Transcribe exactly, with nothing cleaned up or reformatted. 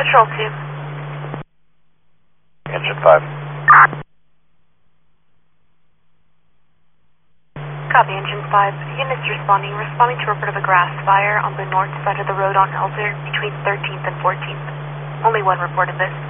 Patrol two. Engine five. Copy, Engine five. Units responding. Responding to report of a grass fire on the north side of the road on Elder between thirteenth and fourteenth. Only one report of this.